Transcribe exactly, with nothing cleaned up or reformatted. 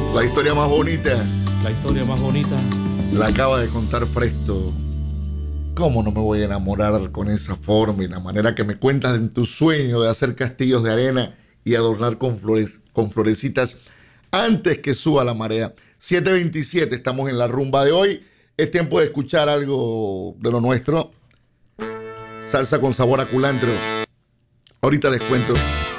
La historia más bonita La historia más bonita la acaba de contar Presto. ¿Cómo no me voy a enamorar con esa forma y la manera que me cuentas en tu sueño de hacer castillos de arena y adornar con flores, con florecitas antes que suba la marea? siete veintisiete, estamos en la rumba de hoy. Es tiempo de escuchar algo de lo nuestro. Salsa con sabor a culantro. Ahorita les cuento.